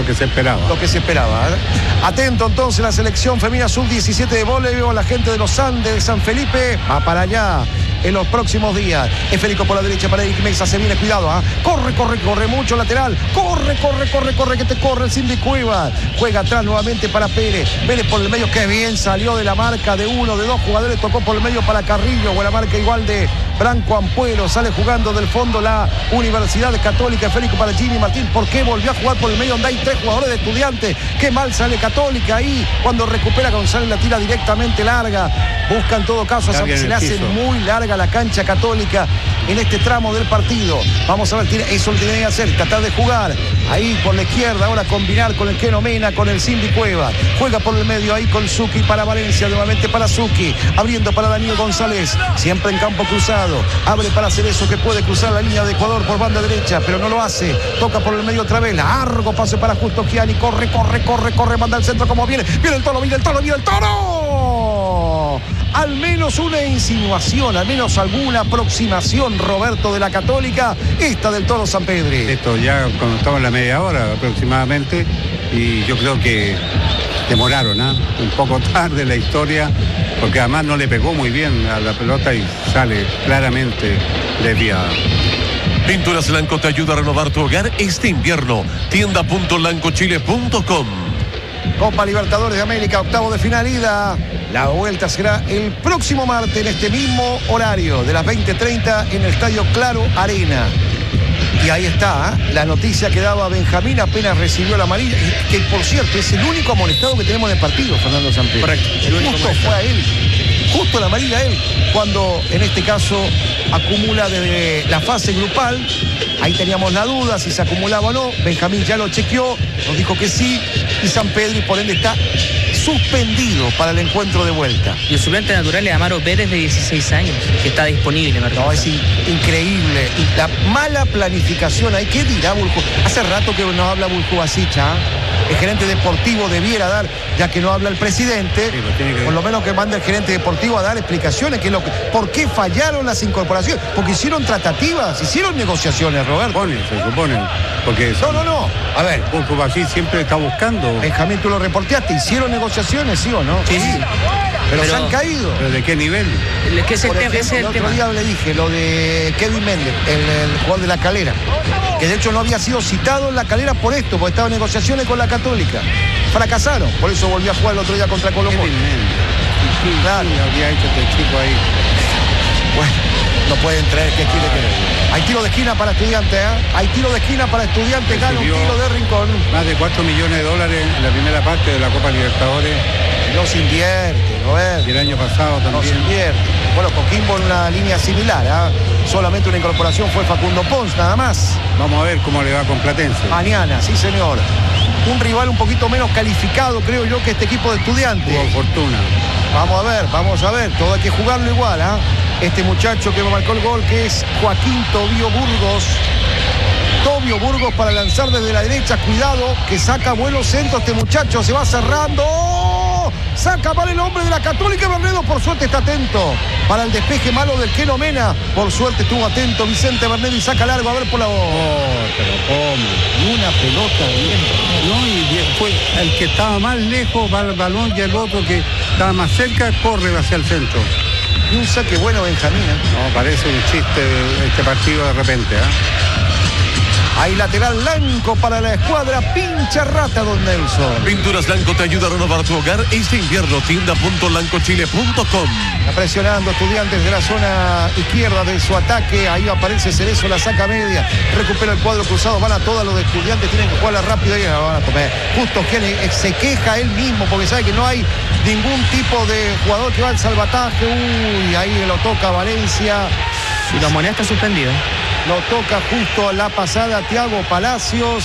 lo que se esperaba. Lo que se esperaba, ¿eh? Atento entonces la selección femenina sub-17 de voleibol, la gente de los Andes de San Felipe va para allá en los próximos días. Es Federico por la derecha para Eric Mesa, se viene, cuidado, ¿ah? Corre mucho lateral, corre, que te corre el Cindy Cuevas. Juega atrás nuevamente para Pérez por el medio, que bien salió de la marca de uno, de dos jugadores, tocó por el medio para Carrillo, o la marca igual de Branco Ampuero, sale jugando del fondo la Universidad Católica. Federico para Jimmy Martín, ¿por qué volvió a jugar por el medio donde hay tres jugadores de Estudiantes? Qué mal sale Católica ahí, cuando recupera González la tira directamente larga, busca en todo caso, se le hace muy larga la cancha Católica en este tramo del partido. Vamos a ver, eso lo tiene que hacer, tratar de jugar ahí por la izquierda, ahora combinar con el Keno Mena, con el Cindy Cueva, juega por el medio ahí con Zucchi para Valencia, nuevamente para Zucchi, abriendo para Daniel González, siempre en campo cruzado, abre para Cerezo, que puede cruzar la línea de Ecuador por banda derecha, pero no lo hace, toca por el medio otra vez, largo pase para Justo Gianni, corre, manda al centro como viene el Toro, viene el Toro. Al menos una insinuación, al menos alguna aproximación, Roberto, de la Católica, esta del Toro Sampedri. Esto ya cuando estaba en la media hora aproximadamente, y yo creo que demoraron, un poco tarde la historia, porque además no le pegó muy bien a la pelota y sale claramente desviada. Pinturas Lanco te ayuda a renovar tu hogar este invierno. Tienda.lancochile.com. Copa Libertadores de América, octavo de final ida. La vuelta será el próximo martes en este mismo horario de las 20:30 en el Estadio Claro Arena. Y ahí está, la noticia que daba Benjamín apenas recibió la amarilla, que por cierto es el único amonestado que tenemos en el partido, Fernando Sampedri. Correcto, el único justo fue a él, justo la amarilla a él, cuando en este caso acumula desde la fase grupal. Ahí teníamos la duda si se acumulaba o no. Benjamín ya lo chequeó, nos dijo que sí, y Sampedri por ende está suspendido para el encuentro de vuelta. Y el suplente natural es Amaro Pérez, de 16 años, que está disponible. No, es increíble. Y la mala planificación ahí, ¿qué dirá Buljo? Hace rato que no habla Buljo Asicha, el gerente deportivo debiera dar, ya que no habla el presidente, sí, por lo menos que mande el gerente deportivo a dar explicaciones, por qué fallaron las incorporaciones, porque hicieron tratativas, hicieron negociaciones, Roberto. Se supone, porque no, a ver, Buljo Así siempre está buscando. Benjamín, tú lo reporteaste, ¿hicieron negociaciones, sí o no? Sí. Pero se han caído. ¿Pero de qué nivel? ¿Qué es el tema? El otro día le dije lo de Kevin Méndez, el jugador de La Calera, que de hecho no había sido citado en La Calera por esto, porque estaba en negociaciones con la Católica. Fracasaron, por eso volvió a jugar el otro día contra Colombo. Claro, había hecho este chico ahí. Bueno, no pueden traer, ¿qué quiere que... Hay tiro de esquina para Estudiantes, Hay tiro de esquina para Estudiantes, gana un tiro de rincón. Más de $4 millones en la primera parte de la Copa Libertadores. No se invierte, Roberto. Y el año pasado también. No se invierte. Bueno, Coquimbo en una línea similar, Solamente una incorporación fue Facundo Pons, nada más. Vamos a ver cómo le va con Platense. Mañana, sí señor. Un rival un poquito menos calificado, creo yo, que este equipo de Estudiantes. Tuvo fortuna. Vamos a ver, todo hay que jugarlo igual, Este muchacho que marcó el gol, que es Joaquín Tobio Burgos. Tobio Burgos para lanzar desde la derecha, cuidado, que saca buenos centros este muchacho, se va cerrando. Saca para el hombre de la Católica, Bernedo por suerte está atento para el despeje malo del Keno Mena, por suerte estuvo atento Vicente Bernedo y saca largo, a ver por la... pero ¿cómo? Una pelota bien. No, y después el que estaba más lejos va al balón y el otro que estaba más cerca corre hacia el centro. Y un saque bueno, Benjamín. No, parece un chiste este partido de repente, Hay lateral blanco para la escuadra pincha rata, don Nelson. Pinturas Lanco te ayuda a renovar tu hogar este invierno. Tienda.lancochile.com. Está presionando Estudiantes de la zona izquierda de su ataque. Ahí aparece Cerezo, la saca media. Recupera el cuadro cruzado. Van a todas los de Estudiantes. Tienen que jugarla rápido y la van a comer. Justo que se queja él mismo porque sabe que no hay ningún tipo de jugador que va al salvataje. Uy, ahí lo toca Valencia. Y la moneda está suspendida. Lo toca justo a la pasada Thiago Palacios.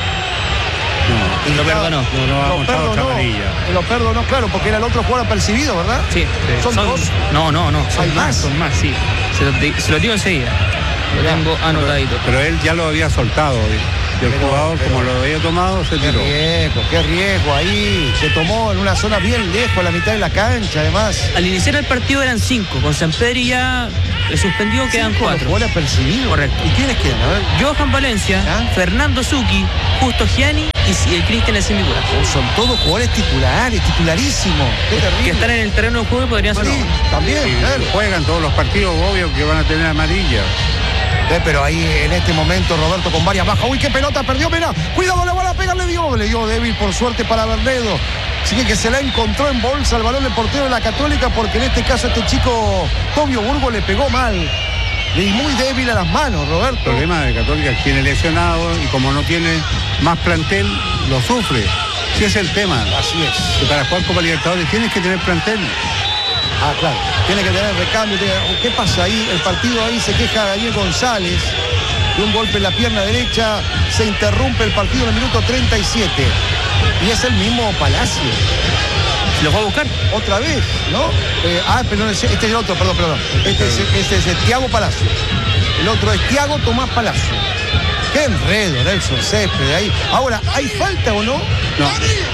Y lo perdonó. Lo perdonó, claro, porque era el otro jugador apercibido, ¿verdad? Sí. ¿Son dos? No. ¿Hay más? Son más, sí. Se lo digo enseguida. Lo tengo anotadito. Pero él ya lo había soltado. Y el jugador, como lo había tomado, se tiró. Qué riesgo ahí. Se tomó en una zona bien lejos, a la mitad de la cancha, además. Al iniciar el partido eran 5. Con Sampedri ya suspendido quedan 4. Jugador apercibido. Correcto. ¿Y quiénes quedan? A ver. Johan Valencia, Fernando Zucchi, Justo Gianni y el Cristian es Sindicura. Son todos jugadores titularísimos. Qué terrible. Que están en el terreno de juego y podrían ser. Sí, también, Y claro. juegan todos los partidos, obvio que van a tener amarilla. Pero ahí en este momento Roberto con varias bajas. Uy, qué pelota, perdió Mena. Cuidado, le van a pegar, le dio débil por suerte para Bernedo. Así que se la encontró en bolsa el balón del portero de la Católica, porque en este caso este chico Tobio Burgo le pegó mal. Y muy débil a las manos, Roberto. El problema de Católica es que tiene lesionado y como no tiene más plantel, lo sufre. Sí, es el tema. Así es. Que para jugar Copa Libertadores tienes que tener plantel. Ah, claro. Tiene que tener recambio. ¿Qué pasa ahí? El partido ahí se queja Daniel González de un golpe en la pierna derecha. Se interrumpe el partido en el minuto 37. Y es el mismo Palacio. ¿Lo fue a buscar? Otra vez, ¿no? Pero este es el otro, perdón. Este es Thiago Palacio. El otro es Thiago Tomás Palacio. Qué enredo, Nelson Césped ahí. Ahora, ¿hay falta o no? No.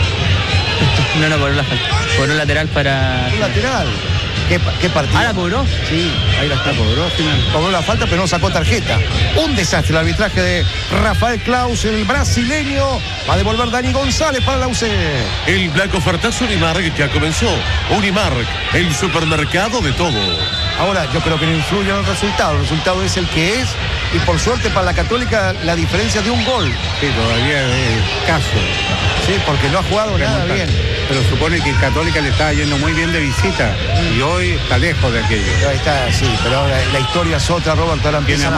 No, cobró la falta. Cobró lateral para. Un lateral. ¿Qué partido? ¿Ah, la cobró? Sí, ahí la está. Cobró la falta, pero no sacó tarjeta. Un desastre el arbitraje de Rafael Claus, el brasileño. Va a devolver Dani González para la UC. El Blanco Ofertazo Unimark ya comenzó. Unimark, el supermercado de todo. Ahora, yo creo que no influye en el resultado. El resultado es el que es. Y por suerte para la Católica, la diferencia de un gol. Sí, todavía es escaso. Sí, porque no ha jugado nada bien. Pero supone que Católica le está yendo muy bien de visita. Y hoy está lejos de aquello. Ahí está, sí, pero la historia es otra, Robert. Ahora empiezan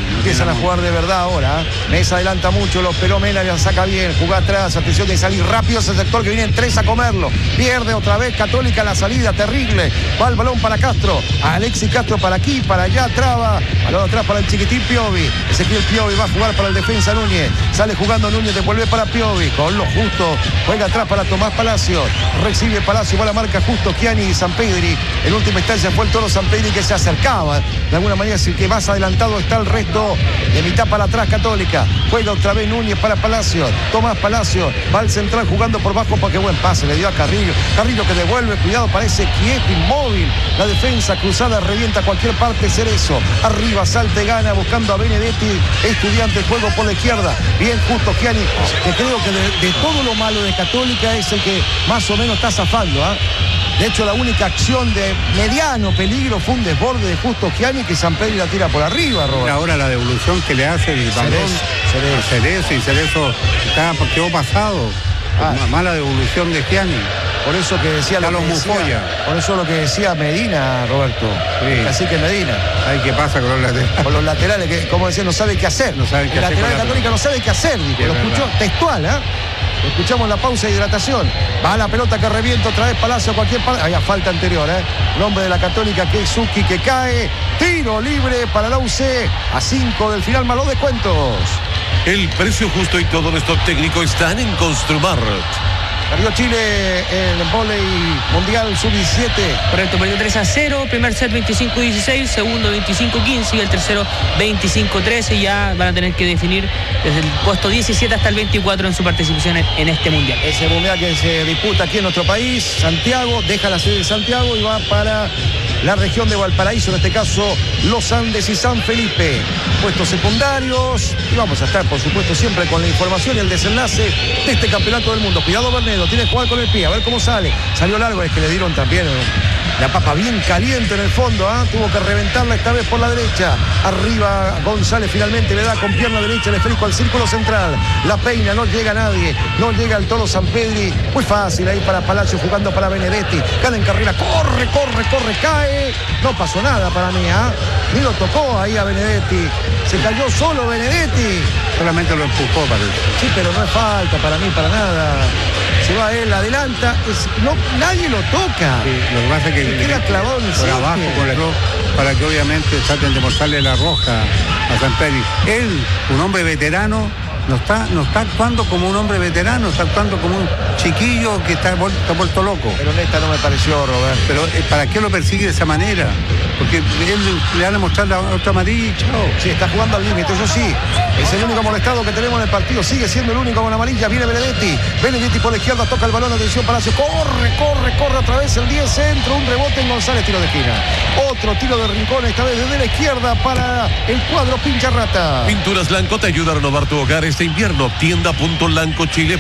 a jugar de verdad ahora. Mesa adelanta mucho, los peló Mena, la saca bien, juega atrás, atención de salir rápido ese sector que vienen tres a comerlo. Pierde otra vez Católica la salida, terrible. Va el balón para Castro, Alexis Castro para aquí, para allá, traba. Balón atrás para el chiquitín Piovi. Ezequiel Piovi va a jugar para el defensa Núñez. Sale jugando Núñez, devuelve para Piovi. Con lo justo, juega atrás para Tomás Palacio. Recibe Palacio, va la marca justo Chiani y Sampedri. En última instancia fue el Toro Sampedri que se acercaba. De alguna manera es el que más adelantado está el resto. De mitad para atrás Católica. Juega otra vez Núñez para Palacio. Tomás Palacio va al central jugando por bajo porque buen pase le dio a Carrillo. Carrillo que devuelve, cuidado, parece quieto, inmóvil. La defensa cruzada revienta a cualquier parte Cerezo. Arriba salta y gana buscando a Benedetti. Estudiante, juego por la izquierda. Bien justo Chiani, que creo que de todo lo malo de Católica es el que más o menos está zafando. De hecho, la única acción de mediano peligro fue un desborde de Justo Chiani que Sampedri la tira por arriba, Robert. Ahora la devolución que le hace el balón a Cerezo, y Cerezo quedó pasado. Mala devolución de Gianni. Por eso que decía por eso lo que decía Medina, Roberto. Sí. Así que Medina. Ay, ¿qué pasa con los laterales? Con los laterales, que como decía, no sabe qué hacer. No sabe qué el hacer lateral con la Católica no sabe qué hacer, dijo. Lo escuchó textual, Lo escuchamos en la pausa de hidratación. Va la pelota que revienta otra vez Palacio a cualquier parte. Había falta anterior, El hombre de la Católica, que es Suki, que cae. Tiro libre para la UC. A 5 del final, más los descuentos. El precio justo y todo nuestro técnico están en Construmart. Perdió Chile el vóley mundial sub-17. Correcto, perdió 3-0. Primer set 25-16, segundo 25-15 y el tercero 25-13. Ya van a tener que definir desde el puesto 17 hasta el 24 en su participación en este mundial. Ese mundial que se disputa aquí en nuestro país, Santiago, deja la sede de Santiago y va para la región de Valparaíso, en este caso Los Andes y San Felipe. Puestos secundarios, y vamos a estar, por supuesto, siempre con la información y el desenlace de este campeonato del mundo. Cuidado Bernedo, tiene que jugar con el pie, a ver cómo sale. Salió largo, es que le dieron también la papa bien caliente en el fondo, tuvo que reventarla esta vez por la derecha. Arriba González finalmente le da con pierna derecha el esférico al círculo central. La peina, no llega nadie, no llega el Toro Sampedri. Muy fácil ahí para Palacio jugando para Benedetti. Gana en carrera, corre, cae. No pasó nada para mí, ni lo tocó ahí a Benedetti. Se cayó solo Benedetti. Solamente lo empujó, parece. Sí, pero no es falta para mí, para nada. Se va él, adelanta, nadie lo toca. Sí, lo que pasa es que se queda clavado en el por abajo con el rojo, para que obviamente traten de mostrarle la roja a Sampedri. Él, un hombre veterano, no está actuando como un hombre veterano, está actuando como un chiquillo que está vuelto loco. Pero en esta no me pareció, Robert. Pero ¿para qué lo persigue de esa manera? Porque él le van a mostrar la otra amarilla, chao. Sí, está jugando al límite, eso sí. Es el único molestado que tenemos en el partido. Sigue siendo el único con amarilla. Viene Benedetti. Benedetti por la izquierda, toca el balón. Atención, Palacio. Corre otra vez el 10 centro. Un rebote en González, tiro de esquina. Otro tiro de rincón, esta vez desde la izquierda para el cuadro Pincharrata. Pinturas Blanco te ayuda a renovar tu hogar este invierno. Tienda.lancochile.